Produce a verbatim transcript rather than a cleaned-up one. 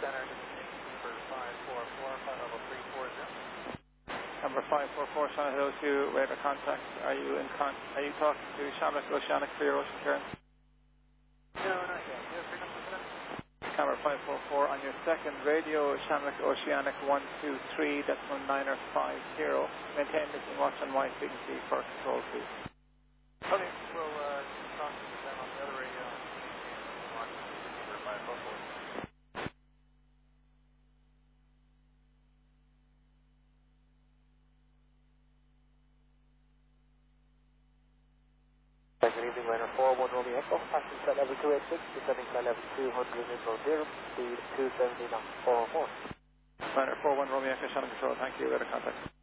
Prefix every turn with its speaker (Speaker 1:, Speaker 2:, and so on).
Speaker 1: center, number five four four, flight level three four zero.
Speaker 2: Number five four four, Shannon Hill to radar contact. Are you in con Are you talking to Shamrock Oceanic for your ocean clearance?
Speaker 1: No, not yet. Do you have frequency for that?
Speaker 2: Camera five four four on your second radio, Shamrock Oceanic one two three, decimal niner five zero. Maintain listening watch on Y frequency for control, please.
Speaker 1: Okay, we'll uh, talk to them on the other radio. Watch number five four four. Good evening, Liner four one Romeo Echo, passing flight level two eight six, descending flight level two hundred, info zero, speed two seventy knots, four four.
Speaker 2: Liner four one Romeo Echo, Shannon Control, thank you, radar contact.